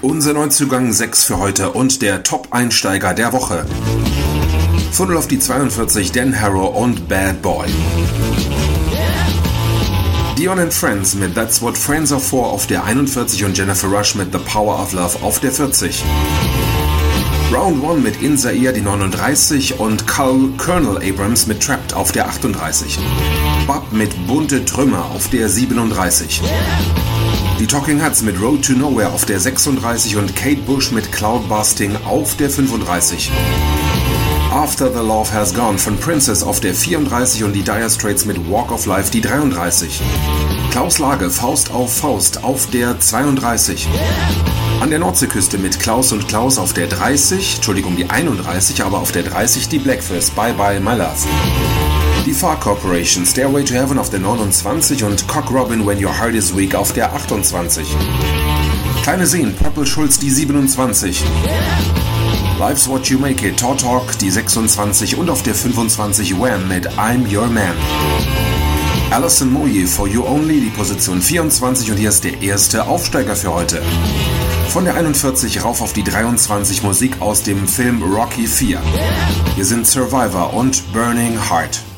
Unser Neuzugang 6 für heute und der Top-Einsteiger der Woche. Von 0 auf die 42 Dan Harrow und Bad Boy. Dion and Friends mit That's What Friends Are For auf der 41 und Jennifer Rush mit The Power of Love auf der 40. Round 1 mit In Zaire die 39 und Colonel Abrams mit Trapped auf der 38. Bub mit Bunte Trümmer auf der 37. Die Talking Heads mit Road to Nowhere auf der 36 und Kate Bush mit Cloudbusting auf der 35. After the Love Has Gone von Princess auf der 34 und die Dire Straits mit Walk of Life die 33. Klaus Lage Faust auf der 32. An der Nordseeküste mit Klaus und Klaus auf der 30, die 31, aber auf der 30 die Blackfist, Bye Bye My Love. Die Far Corporation, Stairway to Heaven auf der 29 und Cock Robin When Your Heart Is Weak auf der 28. Kleine Seen, Purple Schulz die 27. Life's What You Make It, Taut Talk die 26 und auf der 25 Wham mit I'm Your Man. Alison Moye, For You Only, die Position 24 und hier ist der erste Aufsteiger für heute. Von der 41 rauf auf die 23 Musik aus dem Film Rocky IV. Hier sind Survivor und Burning Heart.